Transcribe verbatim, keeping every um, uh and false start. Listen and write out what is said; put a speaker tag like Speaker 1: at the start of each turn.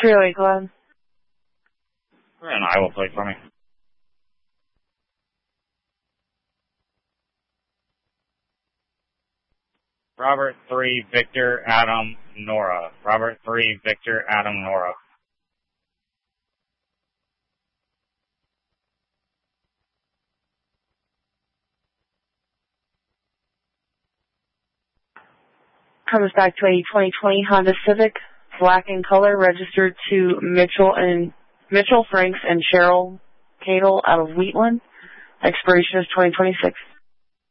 Speaker 1: three oh eight, go ahead.
Speaker 2: An Iowa plate for me. Robert three, Victor, Adam, Nora. Robert three, Victor, Adam, Nora.
Speaker 1: Comes back to a twenty twenty Honda Civic, black in color, registered to Mitchell and Mitchell Franks and Cheryl Cadle out of Wheatland. Expiration is twenty twenty-six.